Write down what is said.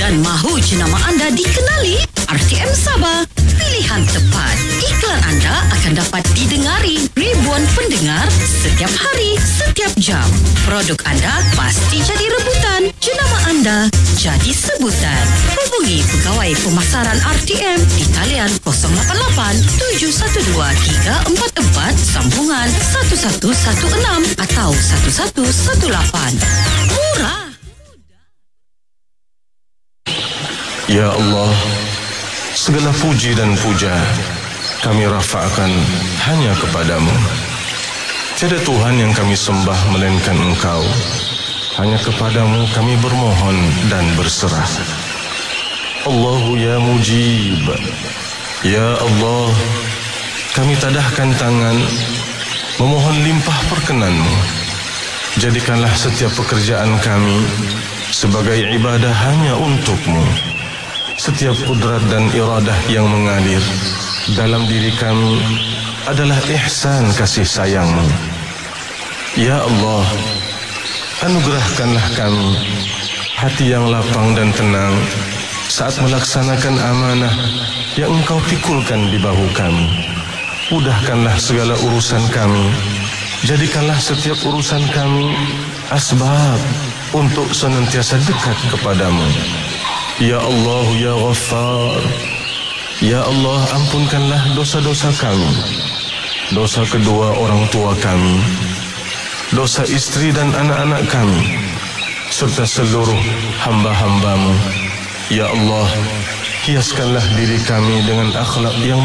dan mahu jenama anda dikenali? RTM Sabah, pilihan tepat. Iklan anda akan dapat didengari ribuan pendengar setiap hari, setiap jam. Produk anda pasti jadi rebutan. Jenama anda jadi sebutan. Hubungi pegawai pemasaran RTM di talian 088 712 344 sambungan 1116 atau 1118. Murah. Ya Allah, segala puji dan puja kami rafa'kan hanya kepadamu. Tiada Tuhan yang kami sembah melainkan Engkau. Hanya kepadamu kami bermohon dan berserah. Allahu ya mujib. Ya Allah, kami tadahkan tangan memohon limpah perkenanmu. Jadikanlah setiap pekerjaan kami sebagai ibadah hanya untukmu. Setiap kudrat dan iradah yang mengalir dalam diri kami adalah ihsan kasih sayangmu. Ya Allah, anugerahkanlah kami hati yang lapang dan tenang saat melaksanakan amanah yang Engkau pikulkan di bahu kami. Mudahkanlah segala urusan kami. Jadikanlah setiap urusan kami asbab untuk senantiasa dekat kepadamu. Ya Allah, Ya Ghaffar. Ya Allah, ampunkanlah dosa-dosa kami, dosa kedua orang tua kami, dosa istri dan anak-anak kami, serta seluruh hamba-hambamu. Ya Allah, hiaskanlah diri kami dengan akhlak yang